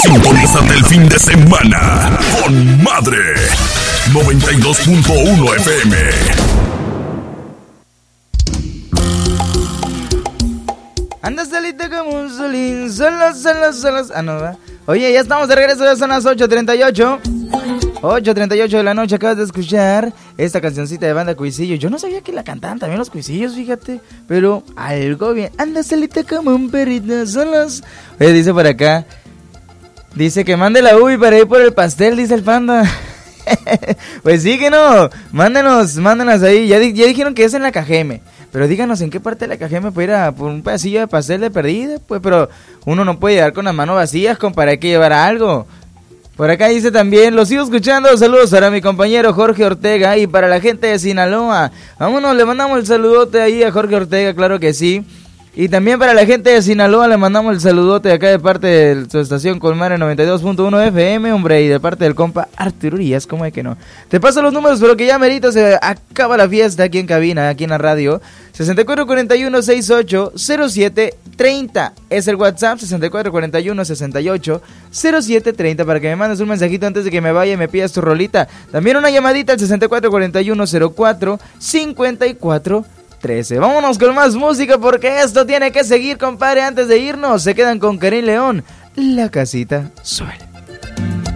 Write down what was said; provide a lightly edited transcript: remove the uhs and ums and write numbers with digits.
Sintonízate el fin de semana con Madre 92.1 FM. Anda solita como un solín, solos. Ah, no, ¿verdad? Oye, ya estamos de regreso, ya son las 8:38. 8:38 de la noche, acabas de escuchar esta cancioncita de banda Cuisillo. Yo no sabía que la cantaban también los Cuisillos, fíjate, pero algo bien. Anda solita como un perrito, solos. Oye, dice por acá, dice que mande la ubi para ir por el pastel, dice el panda. Pues sí que no, mándenos ahí, ya dijeron que es en la Cajeme. Pero díganos en qué parte de la Cajeme puede ir a por un pedacillo de pastel de perdida, pues, pero uno no puede llegar con las manos vacías, compadre, hay que llevar algo. Por acá dice también, los sigo escuchando, saludos para mi compañero Jorge Ortega y para la gente de Sinaloa. Vámonos, le mandamos el saludote ahí a Jorge Ortega, claro que sí. Y también para la gente de Sinaloa le mandamos el saludote acá de parte de su estación Colmar en 92.1 FM, hombre, y de parte del compa Arturo Urias, ¿cómo es que no? Te paso los números, pero que ya merito se acaba la fiesta aquí en cabina, aquí en la radio. 6441-680730 es el WhatsApp, 6441-680730 para que me mandes un mensajito antes de que me vaya y me pidas tu rolita. También una llamadita al 6441-04-5413. Vámonos con más música porque esto tiene que seguir, compadre. Antes de irnos, se quedan con Karim León, La Casita Suelta.